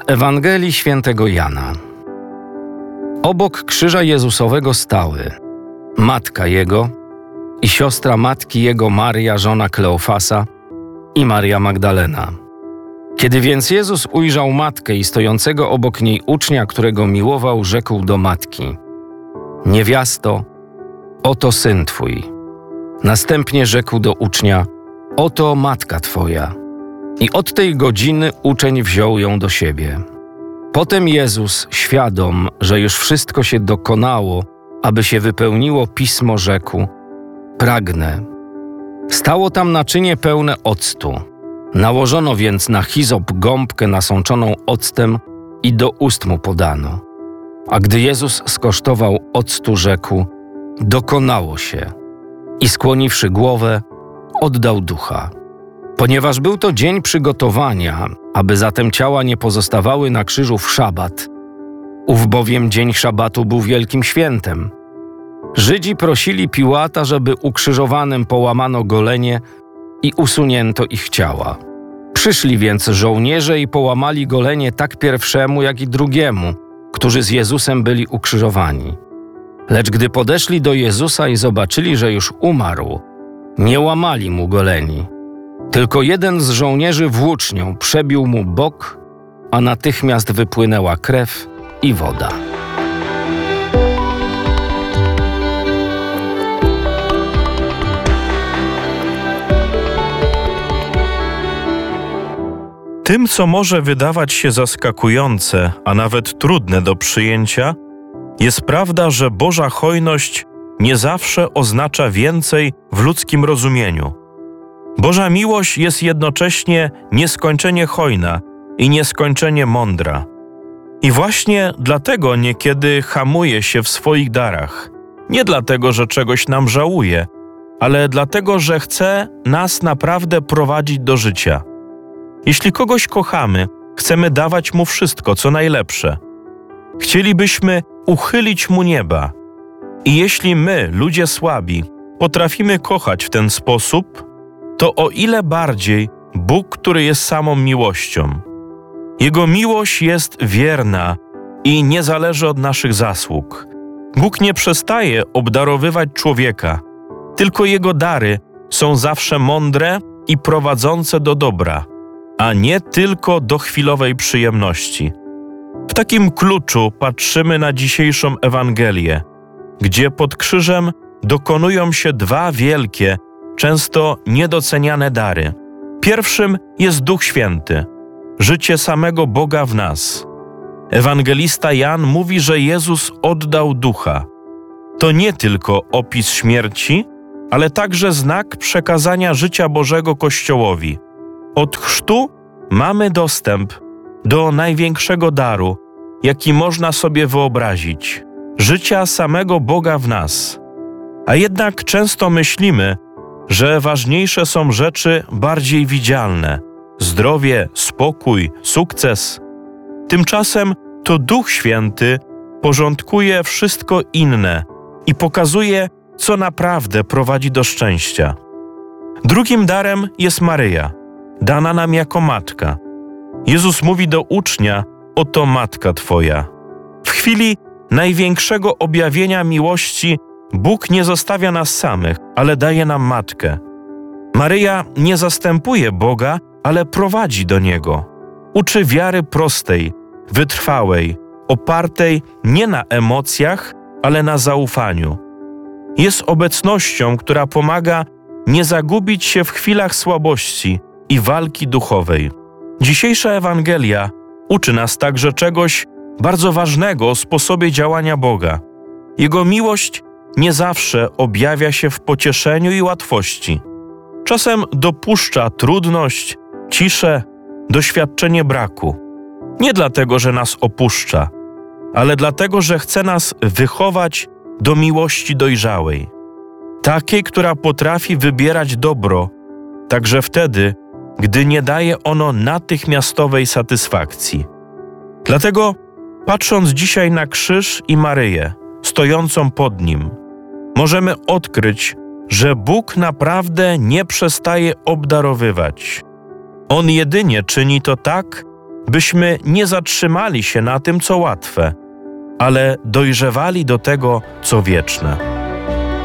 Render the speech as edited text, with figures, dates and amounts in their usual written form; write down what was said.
Ewangelii Świętego Jana. Obok krzyża Jezusowego stały matka Jego i siostra matki Jego Maria, żona Kleofasa, i Maria Magdalena. Kiedy więc Jezus ujrzał matkę i stojącego obok niej ucznia, którego miłował, rzekł do matki: Niewiasto, oto syn Twój. Następnie rzekł do ucznia: Oto matka Twoja. I od tej godziny uczeń wziął ją do siebie. Potem Jezus, świadom, że już wszystko się dokonało, aby się wypełniło pismo, rzekł: Pragnę. Stało tam naczynie pełne octu. Nałożono więc na hizop gąbkę nasączoną octem i do ust mu podano. A gdy Jezus skosztował octu, rzekł: Dokonało się. I skłoniwszy głowę, oddał ducha. Ponieważ był to dzień przygotowania, aby zatem ciała nie pozostawały na krzyżu w szabat, ów bowiem dzień szabatu był wielkim świętem, Żydzi prosili Piłata, żeby ukrzyżowanym połamano golenie i usunięto ich ciała. Przyszli więc żołnierze i połamali golenie tak pierwszemu, jak i drugiemu, którzy z Jezusem byli ukrzyżowani. Lecz gdy podeszli do Jezusa i zobaczyli, że już umarł, nie łamali mu goleni. Tylko jeden z żołnierzy włócznią przebił mu bok, a natychmiast wypłynęła krew i woda. Tym, co może wydawać się zaskakujące, a nawet trudne do przyjęcia, jest prawda, że Boża hojność nie zawsze oznacza więcej w ludzkim rozumieniu. Boża miłość jest jednocześnie nieskończenie hojna i nieskończenie mądra. I właśnie dlatego niekiedy hamuje się w swoich darach. Nie dlatego, że czegoś nam żałuje, ale dlatego, że chce nas naprawdę prowadzić do życia. Jeśli kogoś kochamy, chcemy dawać mu wszystko, co najlepsze. Chcielibyśmy uchylić mu nieba. I jeśli my, ludzie słabi, potrafimy kochać w ten sposób, to o ile bardziej Bóg, który jest samą miłością. Jego miłość jest wierna i nie zależy od naszych zasług. Bóg nie przestaje obdarowywać człowieka, tylko Jego dary są zawsze mądre i prowadzące do dobra, a nie tylko do chwilowej przyjemności. W takim kluczu patrzymy na dzisiejszą Ewangelię, gdzie pod krzyżem dokonują się dwa wielkie, często niedoceniane dary. Pierwszym jest Duch Święty, życie samego Boga w nas. Ewangelista Jan mówi, że Jezus oddał Ducha. To nie tylko opis śmierci, ale także znak przekazania życia Bożego Kościołowi. Od chrztu mamy dostęp do największego daru, jaki można sobie wyobrazić – życia samego Boga w nas. A jednak często myślimy, że ważniejsze są rzeczy bardziej widzialne – zdrowie, spokój, sukces. Tymczasem to Duch Święty porządkuje wszystko inne i pokazuje, co naprawdę prowadzi do szczęścia. Drugim darem jest Maryja, dana nam jako matka. Jezus mówi do ucznia: Oto matka Twoja. W chwili największego objawienia miłości Bóg nie zostawia nas samych, ale daje nam matkę. Maryja nie zastępuje Boga, ale prowadzi do Niego. Uczy wiary prostej, wytrwałej, opartej nie na emocjach, ale na zaufaniu. Jest obecnością, która pomaga nie zagubić się w chwilach słabości i walki duchowej. Dzisiejsza Ewangelia uczy nas także czegoś bardzo ważnego o sposobie działania Boga. Jego miłość nie zawsze objawia się w pocieszeniu i łatwości. Czasem dopuszcza trudność, ciszę, doświadczenie braku. Nie dlatego, że nas opuszcza, ale dlatego, że chce nas wychować do miłości dojrzałej. Takiej, która potrafi wybierać dobro, także wtedy, gdy nie daje ono natychmiastowej satysfakcji. Dlatego, patrząc dzisiaj na krzyż i Maryję, stojącą pod nim, możemy odkryć, że Bóg naprawdę nie przestaje obdarowywać. On jedynie czyni to tak, byśmy nie zatrzymali się na tym, co łatwe, ale dojrzewali do tego, co wieczne.